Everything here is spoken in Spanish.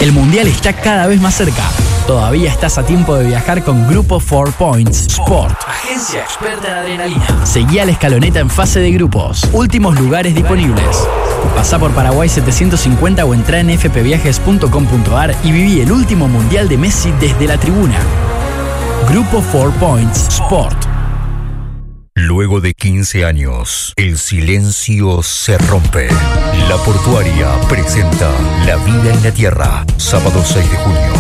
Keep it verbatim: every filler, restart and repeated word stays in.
El Mundial está cada vez más cerca. Todavía estás a tiempo de viajar con Grupo Four Points Sport, agencia experta en adrenalina. Seguí a la escaloneta en fase de grupos. Últimos lugares disponibles. Pasá por Paraguay setecientos cincuenta o entrá en f p viajes punto com punto a r y viví el último Mundial de Messi desde la tribuna. Grupo Four Points Sport. Luego de quince años, el silencio se rompe. La Portuaria presenta La vida en la tierra, sábado seis de junio,